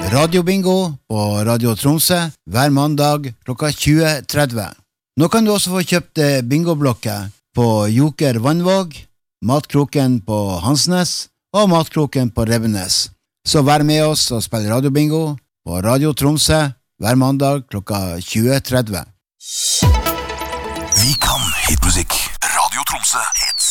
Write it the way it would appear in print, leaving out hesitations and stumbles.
Radiobingo på Radio Tromsø hver mandag klokka 20.30. Nå kan du også få kjøpt bingoblokker på Joker Vannvåg, Matkroken på Hansnes og Matkroken på Revenes. Så vær med oss og spill radiobingo på Radio Tromsø hver mandag klokka 20.30. Vi kan hitmusikk. Radio Tromsø hits.